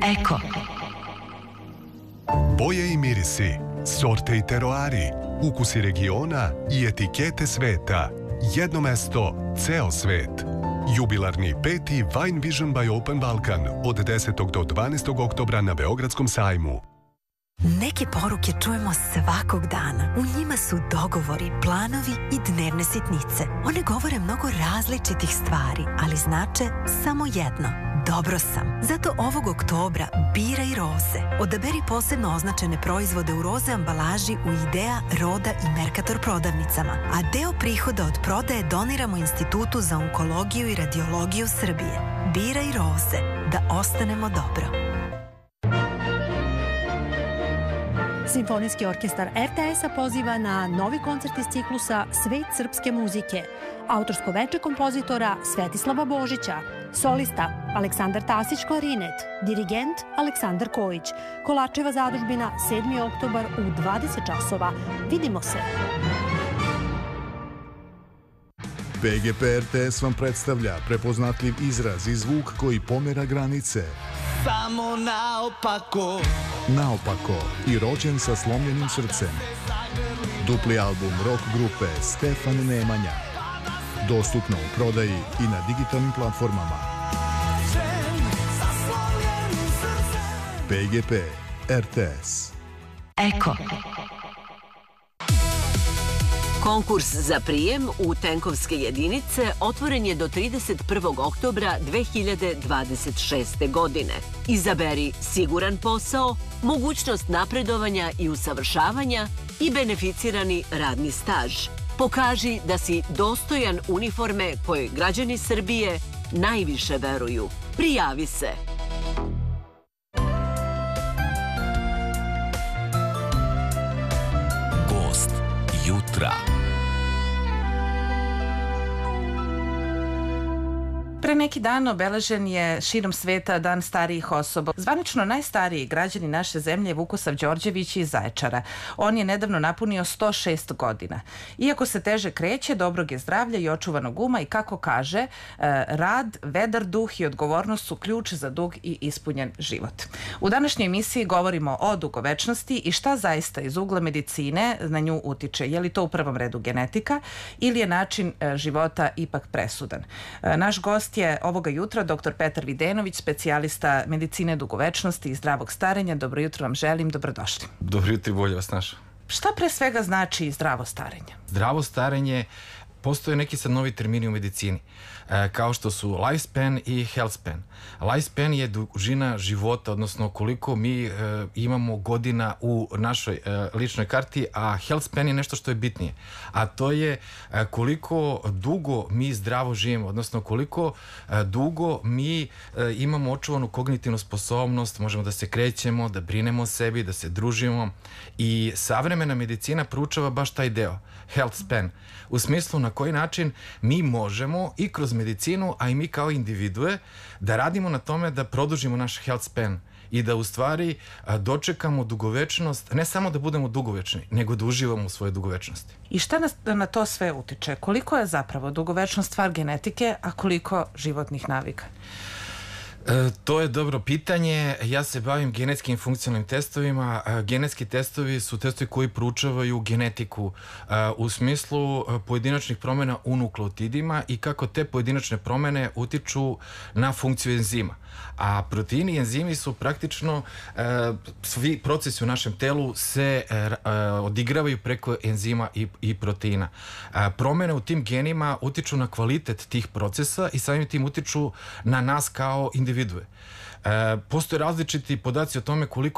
Eko. Boje i mirisi, sorte i teroari, ukusi regiona i etikete sveta. Jedno mesto, ceo svet. Jubilarni 5. Wine Vision by Open Balkan od 10. do 12. oktobra na Beogradskom sajmu. Neke poruke čujemo svakog dana. U njima su dogovori, planovi i dnevne sitnice. One govore mnogo različitih stvari, ali znače samo jedno. Dobro sam. Zato ovog oktobra biraj roze. Odaberi posebno označene proizvode u roze ambalaži u Idea, Roda i Mercator prodavnicama. A deo prihoda od prodaje doniramo Institutu za onkologiju i radiologiju Srbije. Biraj roze. Da ostanemo dobro. Simfonijski orkestar RTS-a poziva na novi koncert iz ciklusa Svet srpske muzike. Autorsko veče kompozitora Svetislava Božića. Solista Aleksandar Tasić klarinet. Dirigent Aleksandar Kojić. Kolačeva zadužbina 7. oktobar u 20 časova. Vidimo se! PGP RTS vam predstavlja prepoznatljiv izraz i zvuk koji pomera granice. Samo naopako. Naopako i rođen sa slomljenim srcem. Dupli album rock grupe Stefan Nemanja. Dostupno u prodaji i na digitalnim platformama. PGP RTS. Eko. Konkurs za prijem u tenkovske jedinice otvoren je do 31. oktobra 2026. godine. Izaberi siguran posao, mogućnost napredovanja i usavršavanja i beneficirani radni staž. Pokaži da si dostojan uniforme koje građani Srbije najviše veruju. Prijavi se! Gost jutra. Pre neki dan obeležen je širom sveta Dan starijih osoba. Zvanično najstariji građanin naše zemlje je Vukosav Đorđević iz Zaječara. On je nedavno napunio 106 godina. Iako se teže kreće, dobrog je zdravlja i očuvanog uma i kako kaže, rad, vedar duh i odgovornost su ključ za dug i ispunjen život. U današnjoj emisiji govorimo o dugovečnosti i šta zaista iz ugla medicine na nju utiče. Je li to u prvom redu genetika ili je način života ipak presudan? Naš gost je ovoga jutra dr. Petar Videnović, specijalista medicine dugovečnosti i zdravog starenja. Dobro jutro vam želim, dobrodošli. Dobro jutro i bolje vas našao. Šta pre svega znači zdravo starenje? Zdravo starenje, postoje neki sad novi termini u medicini, kao što su lifespan i healthspan. Lifespan je dužina života, odnosno koliko mi imamo godina u našoj ličnoj karti, a healthspan je nešto što je bitnije. A to je koliko dugo mi zdravo živimo, odnosno koliko dugo mi imamo očuvanu kognitivnu sposobnost, možemo da se krećemo, da brinemo o sebi, da se družimo. I savremena medicina proučava baš taj deo, healthspan, u smislu na koji način mi možemo i kroz medicinu, a i mi kao individue, da radimo na tome da produžimo naš health span i da u stvari dočekamo dugovečnost, ne samo da budemo dugovečni, nego da uživamo u svojoj dugovečnosti. I šta na to sve utiče? Koliko je zapravo dugovečnost stvar genetike, a koliko životnih navika? To je dobro pitanje. Ja se bavim genetskim funkcionalnim testovima. Genetski testovi su testovi koji proučavaju genetiku u smislu pojedinačnih promjena u nukleotidima i kako te pojedinačne promjene utiču na funkciju enzima. A proteini i enzimi su praktično svi procesi u našem telu se odigravaju preko enzima i proteina. Promjene u tim genima utiču na kvalitet tih procesa i samim tim utiču na nas kao individue. Postoje različiti podaci o tome koliko